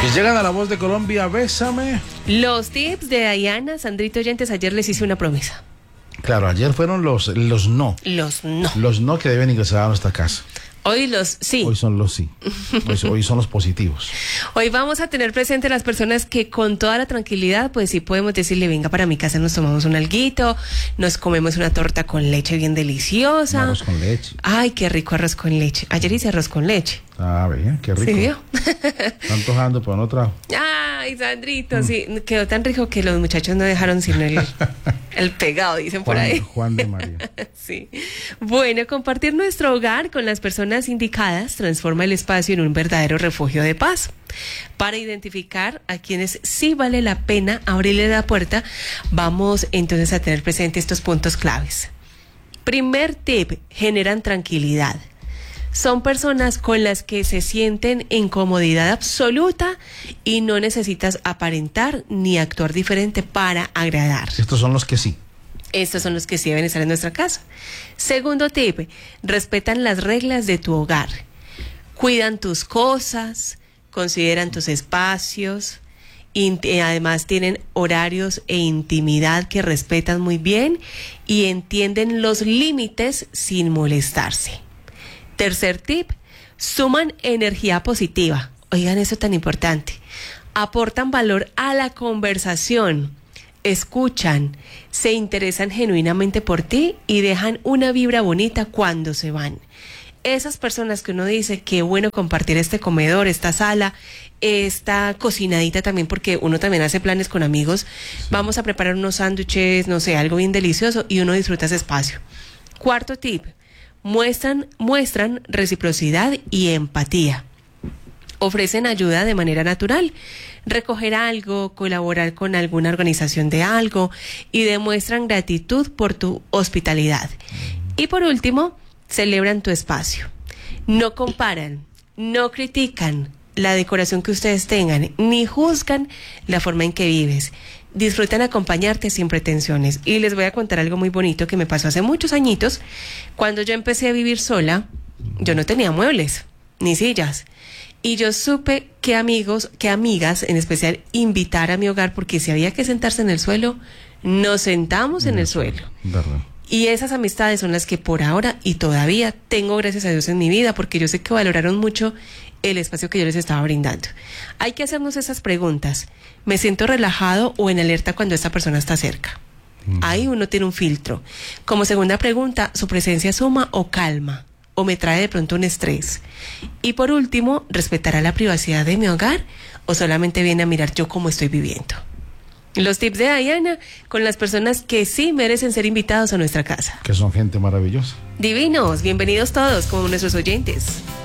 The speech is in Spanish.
Y llegan a La Voz de Colombia, Bésame. Los tips de Diana, Sandrito oyentes, ayer les hice una promesa. Claro, ayer fueron los no. Los no. Los no que deben ingresar a nuestra casa. Hoy los sí. Hoy son los sí. Hoy son los positivos. Hoy vamos a tener presente las personas que con toda la tranquilidad, pues sí podemos decirle, venga para mi casa, nos tomamos un alguito, nos comemos una torta con leche bien deliciosa. Arroz con leche. Ay, qué rico arroz con leche. Ayer hice arroz con leche. Ah, bien, qué rico. ¿Sí vio? Están antojando, pero no trajo. Ay, Sandrito, sí. Quedó tan rico que los muchachos no dejaron sino el pegado, dicen por ahí. Juan de María. Sí. Bueno, compartir nuestro hogar con las personas indicadas transforma el espacio en un verdadero refugio de paz. Para identificar a quienes sí vale la pena abrirle la puerta, vamos entonces a tener presente estos puntos claves. Primer tip, generan tranquilidad. Son personas con las que se sienten en comodidad absoluta y no necesitas aparentar ni actuar diferente para agradar. Estos son los que sí. Estos son los que sí deben estar en nuestra casa. Segundo tip, respetan las reglas de tu hogar. Cuidan tus cosas, consideran tus espacios, además tienen horarios e intimidad que respetan muy bien y entienden los límites sin molestarse. Tercer tip, suman energía positiva. Oigan, eso tan importante. Aportan valor a la conversación, escuchan, se interesan genuinamente por ti y dejan una vibra bonita cuando se van. Esas personas que uno dice, qué bueno compartir este comedor, esta sala, esta cocinadita también, porque uno también hace planes con amigos. Sí. Vamos a preparar unos sándwiches, no sé, algo bien delicioso y uno disfruta ese espacio. Cuarto tip, muestran reciprocidad y empatía. Ofrecen ayuda de manera natural, recoger algo, colaborar con alguna organización de algo y demuestran gratitud por tu hospitalidad. Y por último, celebran tu espacio. No comparan, no critican la decoración que ustedes tengan, ni juzgan la forma en que vives. Disfrutan acompañarte sin pretensiones. Y les voy a contar algo muy bonito que me pasó hace muchos añitos. Cuando yo empecé a vivir sola, yo no tenía muebles, ni sillas. Y yo supe qué amigos, qué amigas, en especial, invitar a mi hogar, porque si había que sentarse en el suelo, nos sentamos en el suelo. ¿Verdad? Y esas amistades son las que por ahora y todavía tengo, gracias a Dios, en mi vida, porque yo sé que valoraron mucho el espacio que yo les estaba brindando. Hay que hacernos esas preguntas. ¿Me siento relajado o en alerta cuando esta persona está cerca? Ahí uno tiene un filtro. Como segunda pregunta, ¿su presencia suma o calma? ¿O me trae de pronto un estrés? Y por último, ¿respetará la privacidad de mi hogar o solamente viene a mirar yo cómo estoy viviendo? Los tips de Diana con las personas que sí merecen ser invitados a nuestra casa. Que son gente maravillosa. Divinos, bienvenidos todos como nuestros oyentes.